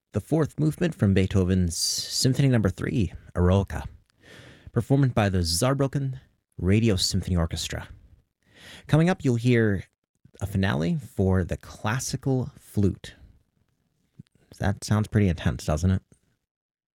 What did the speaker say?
the fourth movement from Beethoven's Symphony No. 3, Eroica, performed by the Saarbrücken Radio Symphony Orchestra. Coming up, you'll hear a finale for the classical flute. That sounds pretty intense, doesn't it?